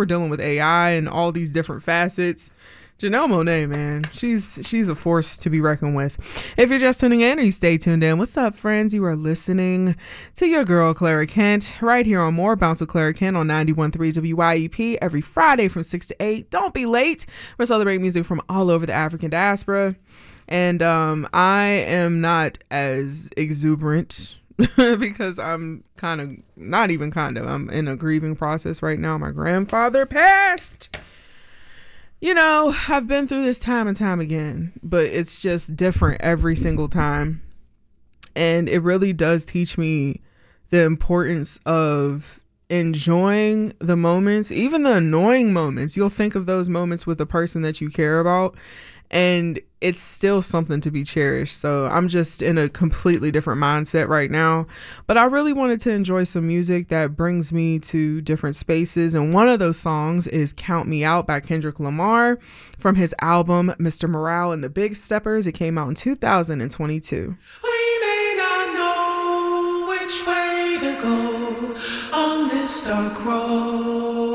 we're dealing with AI and all these different facets. Janelle Monáe, man, she's a force to be reckoned with. If you're just tuning in or you stay tuned in, what's up, friends? You are listening to your girl, Clara Kent, right here on More Bounce with Clara Kent on 91.3 WYEP every Friday from 6 to 8. Don't be late. We're celebrating music from all over the African diaspora. And I am not as exuberant because I'm I'm in a grieving process right now. My grandfather passed. You know, I've been through this time and time again, but it's just different every single time. And it really does teach me the importance of enjoying the moments, even the annoying moments. You'll think of those moments with the person that you care about, and it's still something to be cherished. So I'm just in a completely different mindset right now. But I really wanted to enjoy some music that brings me to different spaces. And one of those songs is Count Me Out by Kendrick Lamar from his album Mr. Morale and the Big Steppers. It came out in 2022. We may not know which way to go on this dark road.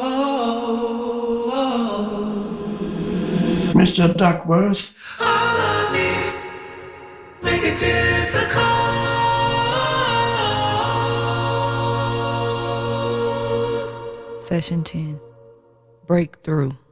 Mr. Duckworth. All of these make it difficult. Session 10. Breakthrough.